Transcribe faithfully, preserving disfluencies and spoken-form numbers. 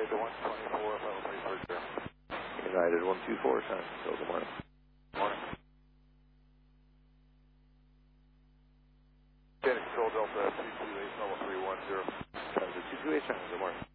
Delta one twenty-four, level three thirty. United one two four, San Francisco, good morning. Morning. Control Delta two two eight, level three one zero. Transit two two eight, San Francisco, good morning.